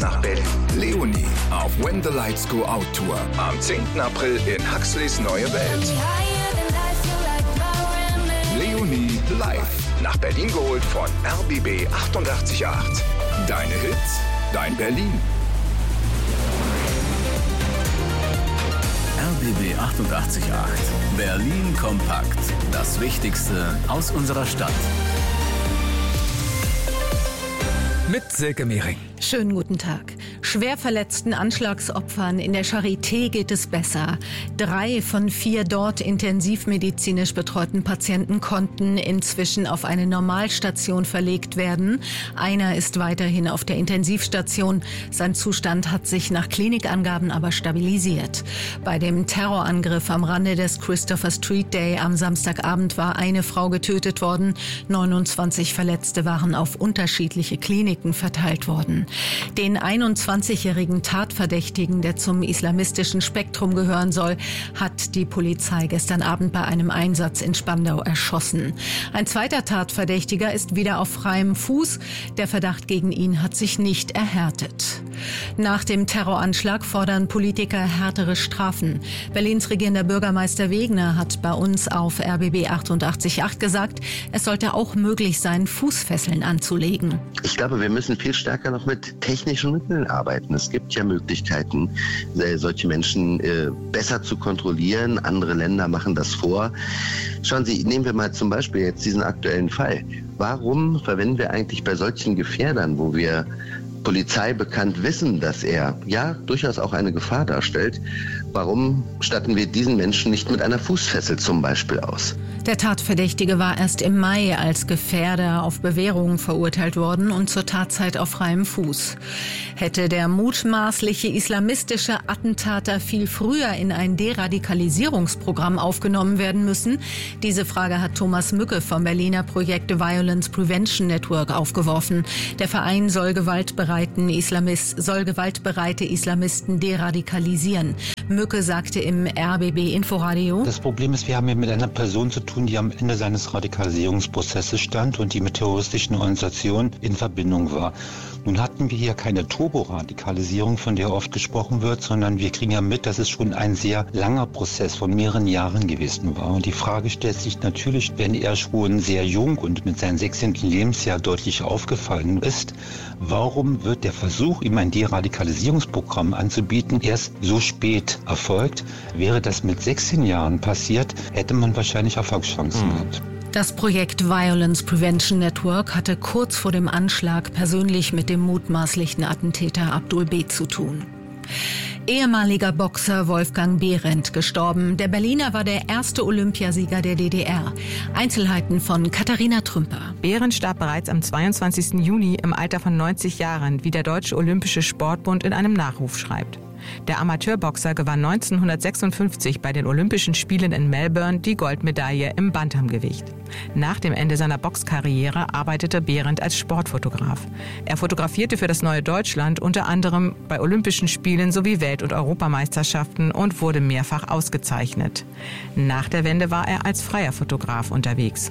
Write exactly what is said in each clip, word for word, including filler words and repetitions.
nach Berlin. Leonie auf When the Lights Go Out Tour. Am zehnten April in Huxleys Neue Welt. Leonie live. Nach Berlin geholt von R B B achtundachtzig Komma acht. Deine Hits, dein Berlin. R B B achtundachtzig Komma acht. Berlin kompakt. Das Wichtigste aus unserer Stadt. Mit Silke Mehring. Schönen guten Tag. Schwer verletzten Anschlagsopfern in der Charité geht es besser. Drei von vier dort intensivmedizinisch betreuten Patienten konnten inzwischen auf eine Normalstation verlegt werden. Einer ist weiterhin auf der Intensivstation. Sein Zustand hat sich nach Klinikangaben aber stabilisiert. Bei dem Terrorangriff am Rande des Christopher Street Day am Samstagabend war eine Frau getötet worden. neunundzwanzig Verletzte waren auf unterschiedliche Kliniken verteilt worden. Den einundzwanzigjährigen Tatverdächtigen, der zum islamistischen Spektrum gehören soll, hat die Polizei gestern Abend bei einem Einsatz in Spandau erschossen. Ein zweiter Tatverdächtiger ist wieder auf freiem Fuß. Der Verdacht gegen ihn hat sich nicht erhärtet. Nach dem Terroranschlag fordern Politiker härtere Strafen. Berlins regierender Bürgermeister Wegner hat bei uns auf R B B achtundachtzig Komma acht gesagt, es sollte auch möglich sein, Fußfesseln anzulegen. Ich glaube, wir müssen viel stärker noch mit technischen Mitteln arbeiten. Es gibt ja Möglichkeiten, solche Menschen äh, besser zu kontrollieren. Andere Länder machen das vor. Schauen Sie, nehmen wir mal zum Beispiel jetzt diesen aktuellen Fall. Warum verwenden wir eigentlich bei solchen Gefährdern, wo wir Polizei bekannt wissen, dass er ja durchaus auch eine Gefahr darstellt, warum statten wir diesen Menschen nicht mit einer Fußfessel zum Beispiel aus? Der Tatverdächtige war erst im Mai als Gefährder auf Bewährung verurteilt worden und zur Tatzeit auf freiem Fuß. Hätte der mutmaßliche islamistische Attentater viel früher in ein Deradikalisierungsprogramm aufgenommen werden müssen? Diese Frage hat Thomas Mücke vom Berliner Projekt Violence Prevention Network aufgeworfen. Der Verein soll gewaltbereiten Islamist, soll gewaltbereite Islamisten deradikalisieren. Mücke sagte im R B B Inforadio: Das Problem ist, wir haben hier mit einer Person zu tun, die am Ende seines Radikalisierungsprozesses stand und die mit terroristischen Organisationen in Verbindung war. Nun hatten wir hier keine Turboradikalisierung, von der oft gesprochen wird, sondern wir kriegen ja mit, dass es schon ein sehr langer Prozess von mehreren Jahren gewesen war. Und die Frage stellt sich natürlich, wenn er schon sehr jung und mit seinem sechzehnten Lebensjahr deutlich aufgefallen ist, warum wird der Versuch, ihm ein Deradikalisierungsprogramm anzubieten, erst so spät erfolgt? Wäre das mit sechzehn Jahren passiert, hätte man wahrscheinlich Erfolgschancen mhm. gehabt. Das Projekt Violence Prevention Network hatte kurz vor dem Anschlag persönlich mit dem mutmaßlichen Attentäter Abdul B. zu tun. Ehemaliger Boxer Wolfgang Behrendt gestorben. Der Berliner war der erste Olympiasieger der D D R. Einzelheiten von Katharina Trümper. Behrendt starb bereits am zweiundzwanzigsten Juni im Alter von neunzig Jahren, wie der Deutsche Olympische Sportbund in einem Nachruf schreibt. Der Amateurboxer gewann neunzehnhundertsechsundfünfzig bei den Olympischen Spielen in Melbourne die Goldmedaille im Bantamgewicht. Nach dem Ende seiner Boxkarriere arbeitete Behrendt als Sportfotograf. Er fotografierte für das Neue Deutschland unter anderem bei Olympischen Spielen sowie Welt- und Europameisterschaften und wurde mehrfach ausgezeichnet. Nach der Wende war er als freier Fotograf unterwegs.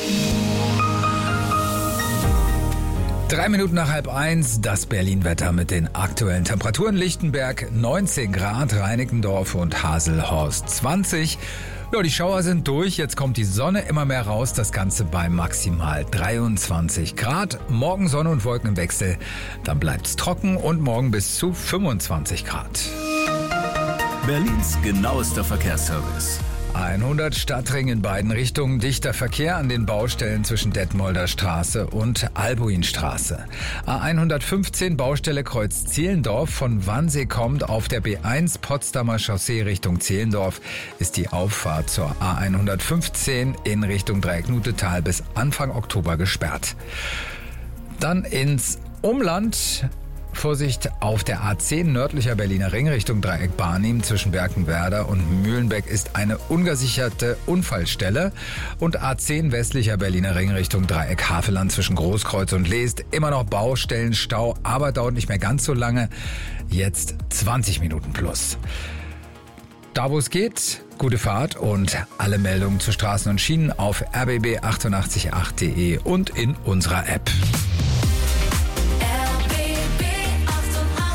Drei Minuten nach halb eins, das Berlin-Wetter mit den aktuellen Temperaturen. Lichtenberg neunzehn Grad, Reinickendorf und Haselhorst zwanzig. Ja, die Schauer sind durch, jetzt kommt die Sonne immer mehr raus, das Ganze bei maximal dreiundzwanzig Grad. Morgen Sonne und Wolken im Wechsel, dann bleibt's trocken und morgen bis zu fünfundzwanzig Grad. Berlins genauester Verkehrsservice. hundert Stadtring in beiden Richtungen, dichter Verkehr an den Baustellen zwischen Detmolder Straße und Albuinstraße. A hundertfünfzehn Baustelle Kreuz Zehlendorf, von Wannsee kommt auf der B eins Potsdamer Chaussee Richtung Zehlendorf ist die Auffahrt zur A hundertfünfzehn in Richtung Dreiecknutetal bis Anfang Oktober gesperrt. Dann ins Umland. Vorsicht auf der A zehn nördlicher Berliner Ring Richtung Dreieck Barnim zwischen Berkenwerder und Mühlenbeck ist eine ungesicherte Unfallstelle. Und A zehn westlicher Berliner Ring Richtung Dreieck Havelland zwischen Großkreuz und Leest. Immer noch Baustellenstau, aber dauert nicht mehr ganz so lange. Jetzt zwanzig Minuten plus. Da wo es geht, gute Fahrt und alle Meldungen zu Straßen und Schienen auf r b b achtundachtzig Komma acht punkt de und in unserer App. R B B achtundachtzig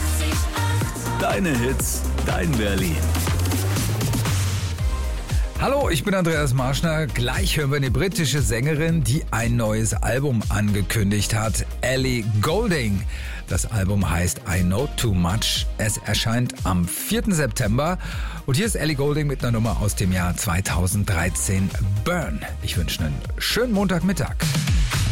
Deine Hits, dein Berlin. Hallo, ich bin Andreas Marschner. Gleich hören wir eine britische Sängerin, die ein neues Album angekündigt hat. Ellie Goulding. Das Album heißt I Know Too Much. Es erscheint am vierten September. Und hier ist Ellie Goulding mit einer Nummer aus dem Jahr zweitausenddreizehn, Burn. Ich wünsche einen schönen Montagmittag.